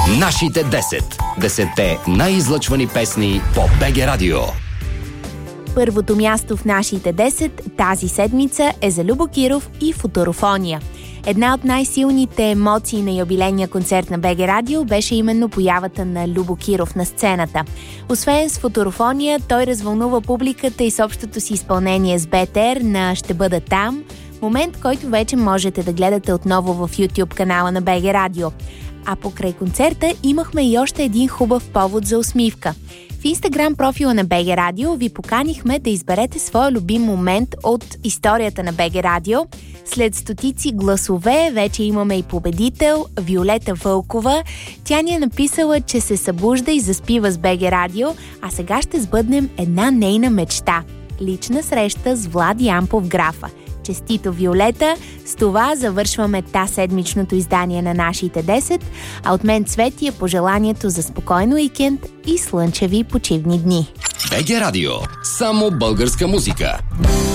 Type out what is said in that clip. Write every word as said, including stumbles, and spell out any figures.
Нашите десет. Десетте най-излъчвани песни по БГ Радио. Първото място в нашите десет тази седмица е за Любо Киров и Футурофония. Една от най-силните емоции на юбилейния концерт на БГ Радио беше именно появата на Любо Киров на сцената. Освен с Футурофония, той развълнува публиката и с общото си изпълнение с БТР на "Ще бъда там", момент, който вече можете да гледате отново в YouTube канала на БГ Радио. А покрай концерта имахме и още един хубав повод за усмивка. В Инстаграм профила на БГ Радио ви поканихме да изберете своя любим момент от историята на БГ Радио. След стотици гласове вече имаме и победител – Виолета Вълкова. Тя ни е написала, че се събужда и заспива с БГ Радио, а сега ще сбъднем една нейна мечта – лична среща с Влади Ампов Графа. Честито, Виолета! С това завършваме та седмичното издание на нашите десет, а от мен Цвети е пожеланието за спокойно уикенд и слънчеви почивни дни. БГ Радио. Само българска музика.